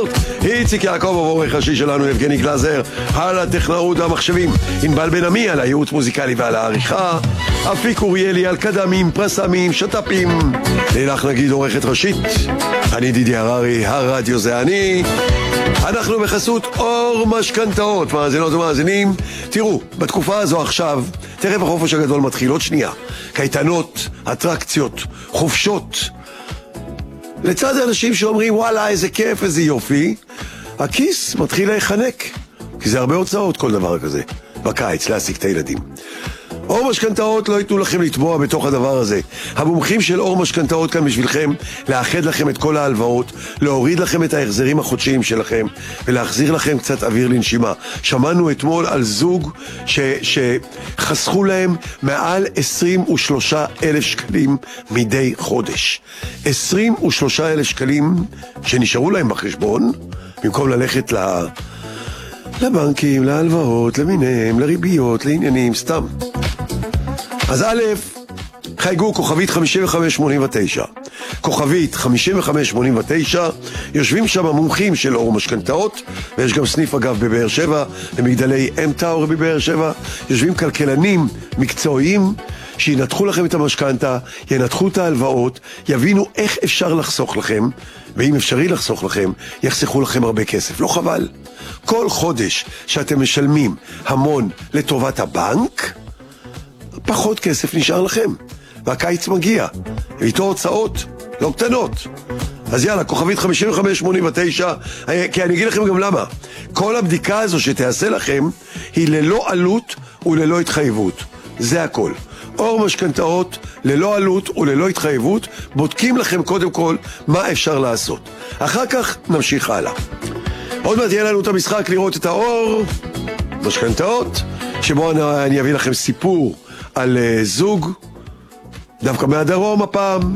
איציק יעקב, עורך ראשי שלנו, יבגני גלזר, על הטכנאות והמחשבים, ענבל בן עמי על הייעוץ מוזיקלי ועל העריכה, אפיק אוריאלי על קדמים, פרסמים, שטפים, לילך נגיד עורכת ראשית, אני דידי הררי, הרדיו זה אני. אנחנו בחסות אור משכנתאות, מאזינות ומאזינים. תראו, בתקופה הזו עכשיו, תראה החופש הגדול מתחיל עוד שנייה, קייטנות, אטרקציות, חופשות. לצד האנשים שאומרים וואלה איזה כיף, איזה יופי, הכיס מתחיל להיחנק, כי זה הרבה הוצאות כל דבר כזה בקיץ להשיג את הילדים. אור משכנתאות לא ייתנו לכם לטבוע בתוך הדבר הזה. המומחים של אור משכנתאות כאן בשבילכם, לאחד לכם את כל ההלוואות, להוריד לכם את ההחזרים החודשיים שלכם ולהחזיר לכם קצת אוויר לנשימה. שמענו אתמול על זוג שחסכו להם מעל 23,000 שקלים מדי חודש. 23,000 שקלים שנשארו להם בחשבון, במקום ללכת לבנקים, להלוואות, למיניהם, לריביות, לעניינים, סתם. אז א', חייגו כוכבית 5589. כוכבית 5589, יושבים שם המומחים של אור משכנתאות, ויש גם סניף אגב בבאר שבע, במגדלי M-Tower בבאר שבע, יושבים כלכלנים מקצועיים, שינתחו לכם את המשכנתה, ינתחו את ההלוואות, יבינו איך אפשר לחסוך לכם, ואם אפשרי לחסוך לכם, יחסכו לכם הרבה כסף. לא חבל. כל חודש שאתם משלמים המון לטובת הבנק, פחות כסף נשאר לכם. והקיץ מגיע, ואיתו הוצאות לא קטנות. אז יאללה, כוכבית 5589, כי אני אגיד לכם גם למה. כל הבדיקה הזו שתעשה לכם, היא ללא עלות וללא התחייבות. זה הכל. אור משכנתאות, ללא עלות וללא התחייבות, בודקים לכם קודם כל מה אפשר לעשות. אחר כך נמשיך הלאה. עוד מעט יהיה לנו את המשחק לראות את האור משכנתאות, שבו אני אביא לכם סיפור על זוג, דווקא מהדרום הפעם,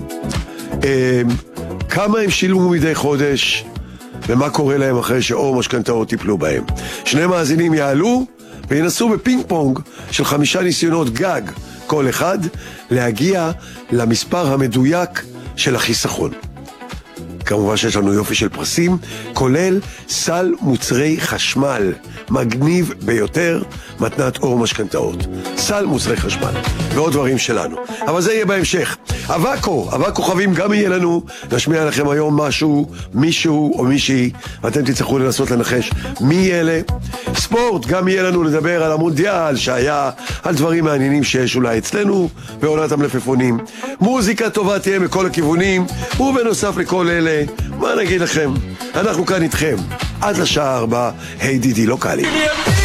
כמה הם שילמו מדי חודש, ומה קורה להם אחרי שאור משכנתאות טיפלו בהם. שני מאזינים יעלו וינסו בפינג פונג של 5 ניסיונות גג כל אחד, להגיע למספר המדויק של החיסכון. כמובן שיש לנו יופי של פרסים, כולל סל מוצרי חשמל, מגניב ביותר, מתנת אור משכנתאות. סל מוצרי חשמל, ועוד דברים שלנו. אבל זה יהיה בהמשך. אבקו חבים גם יהיה לנו, נשמיע לכם היום משהו, מישהו או מישהי, ואתם תצטרכו לנסות לנחש מי אלה. ספורט, גם יהיה לנו לדבר על המונדיאל שהיה, על דברים מעניינים שיש אולי אצלנו, בעונת המלפפונים. מוזיקה טובה תהיה מכל הכיוונים, ובנוסף לכל אלה, מה נגיד לכם? אנחנו כאן איתכם, עד לשעה 4, היי דידי, לא קל לי.